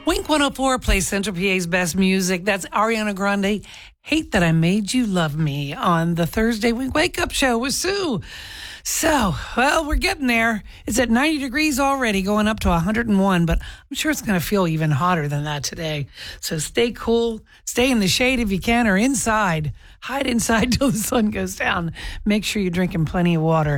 Wink 104 plays Central PA's best music. That's Ariana Grande, Hate That I Made You Love Me, on the Thursday Wink Wake Up Show with Sue. So, well, we're getting there. It's at 90 degrees already, going up to 101, but I'm sure it's going to feel even hotter than that today. So stay cool, stay in the shade if you can, or inside. Hide inside till the sun goes down. Make sure you're drinking plenty of water.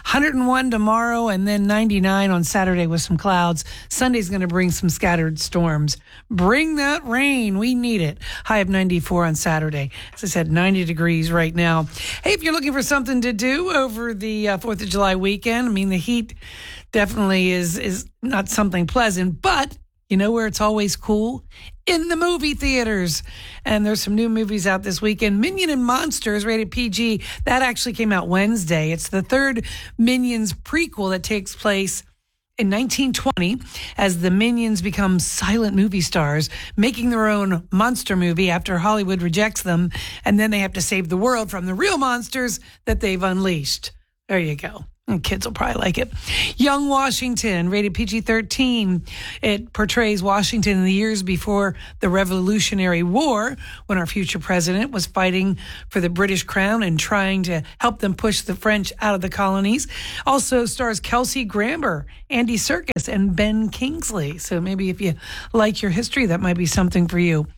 101 tomorrow, and then 99 on Saturday with some clouds. Sunday's going to bring some scattered storms. Bring that rain. We need it. High of 94 on Saturday. As I said, 90 degrees right now. Hey, if you're looking for something to do over the 4th of July weekend, I mean, the heat definitely is not something pleasant, but you know where it's always cool? In the movie theaters. And there's some new movies out this weekend. Minion and Monsters, rated PG. That actually came out Wednesday. It's the third Minions prequel that takes place in 1920 as the Minions become silent movie stars, making their own monster movie after Hollywood rejects them. And then they have to save the world from the real monsters that they've unleashed. There you go. And kids will probably like it. Young Washington, rated PG-13. It portrays Washington in the years before the Revolutionary War, when our future president was fighting for the British crown and trying to help them push the French out of the colonies. Also stars Kelsey Grammer, Andy Serkis, and Ben Kingsley. So maybe if you like your history, that might be something for you.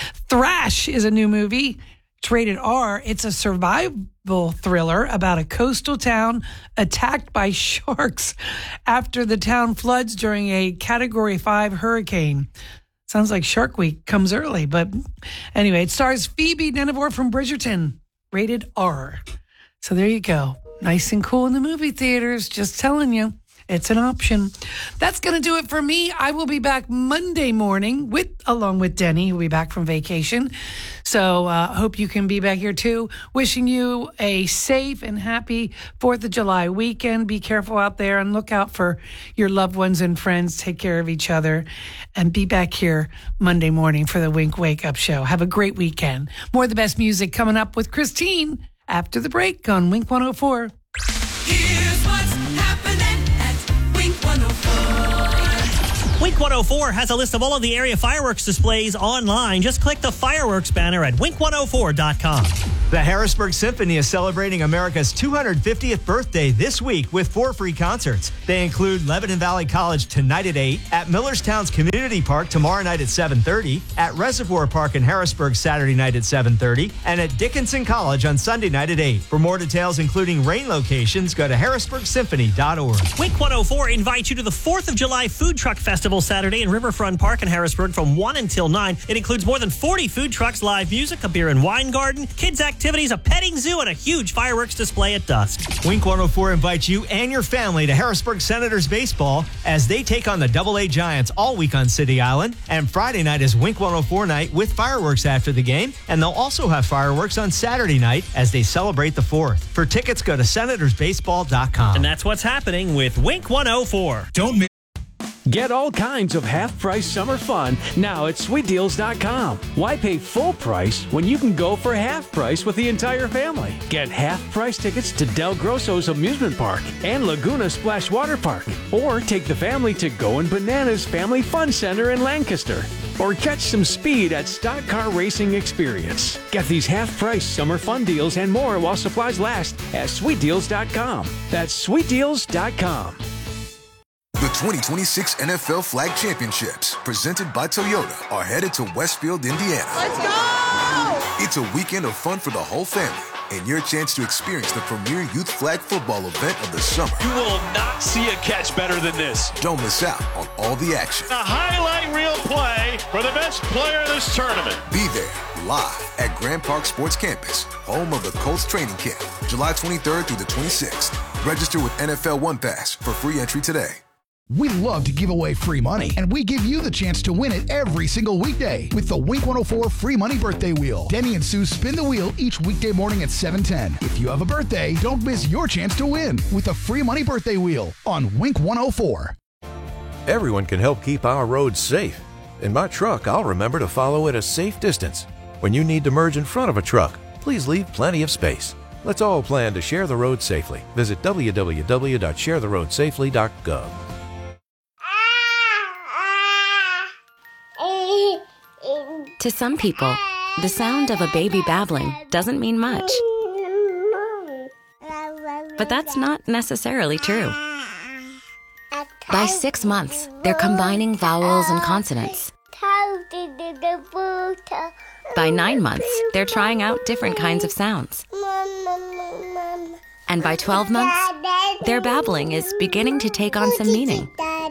Thrash is a new movie. It's rated R. It's a survival thriller about a coastal town attacked by sharks after the town floods during a Category 5 hurricane. Sounds like Shark Week comes early, but anyway, it stars Phoebe Denevor from Bridgerton, rated R. So there you go. Nice and cool in the movie theaters, just telling you. It's an option. That's going to do it for me. I will be back Monday morning along with Denny, who'll be back from vacation. So hope you can be back here too. Wishing you a safe and happy 4th of July weekend. Be careful out there and look out for your loved ones and friends. Take care of each other and be back here Monday morning for the Wink Wake Up Show. Have a great weekend. More of the best music coming up with Christine after the break on Wink 104. Here's what's happening at Wink 104. Wink 104 has a list of all of the area fireworks displays online. Just click the fireworks banner at wink104.com. The Harrisburg Symphony is celebrating America's 250th birthday this week with 4 free concerts. They include Lebanon Valley College tonight at 8, at Millerstown's Community Park tomorrow night at 7:30, at Reservoir Park in Harrisburg Saturday night at 7:30, and at Dickinson College on Sunday night at 8. For more details, including rain locations, go to harrisburgsymphony.org. Wink 104 invites you to the 4th of July Food Truck Festival Saturday in Riverfront Park in Harrisburg from 1 until 9. It includes more than 40 food trucks, live music, a beer and wine garden, kids' activities, a petting zoo, and a huge fireworks display at dusk. Wink 104 invites you and your family to Harrisburg Senators baseball as they take on the AA Giants all week on City Island. And Friday night is Wink 104 night with fireworks after the game. And they'll also have fireworks on Saturday night as they celebrate the 4th. For tickets, go to senatorsbaseball.com. And that's what's happening with Wink 104. Get all kinds of half-price summer fun now at SweetDeals.com. Why pay full price when you can go for half price with the entire family? Get half-price tickets to Del Grosso's Amusement Park and Laguna Splash Water Park. Or take the family to Goin' Bananas Family Fun Center in Lancaster. Or catch some speed at Stock Car Racing Experience. Get these half-price summer fun deals and more while supplies last at SweetDeals.com. That's SweetDeals.com. The 2026 NFL Flag Championships, presented by Toyota, are headed to Westfield, Indiana. Let's go! It's a weekend of fun for the whole family and your chance to experience the premier youth flag football event of the summer. You will not see a catch better than this. Don't miss out on all the action. A highlight reel play for the best player of this tournament. Be there live at Grand Park Sports Campus, home of the Colts training camp, July 23rd through the 26th. Register with NFL One Pass for free entry today. We love to give away free money, and we give you the chance to win it every single weekday with the Wink 104 Free Money Birthday Wheel. Denny and Sue spin the wheel each weekday morning at 7:10. If you have a birthday, don't miss your chance to win with the Free Money Birthday Wheel on Wink 104. Everyone can help keep our roads safe. In my truck, I'll remember to follow at a safe distance. When you need to merge in front of a truck, please leave plenty of space. Let's all plan to share the road safely. Visit www.sharetheroadsafely.gov. To some people, the sound of a baby babbling doesn't mean much. But that's not necessarily true. By 6 months, they're combining vowels and consonants. By 9 months, they're trying out different kinds of sounds. And by 12 months, their babbling is beginning to take on some meaning.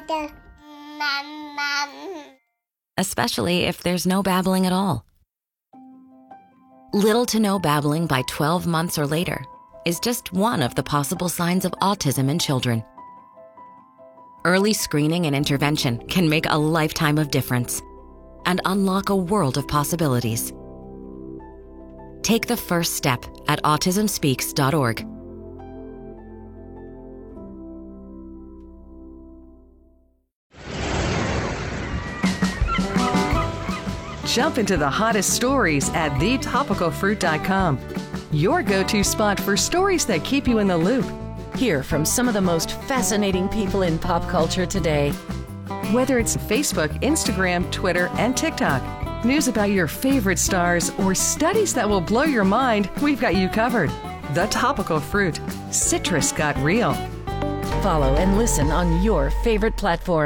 Especially if there's no babbling at all. Little to no babbling by 12 months or later is just one of the possible signs of autism in children. Early screening and intervention can make a lifetime of difference and unlock a world of possibilities. Take the first step at autismspeaks.org. Jump into the hottest stories at thetopicalfruit.com. Your go-to spot for stories that keep you in the loop. Hear from some of the most fascinating people in pop culture today. Whether it's Facebook, Instagram, Twitter, and TikTok, news about your favorite stars, or studies that will blow your mind, we've got you covered. The Topical Fruit. Citrus got real. Follow and listen on your favorite platform.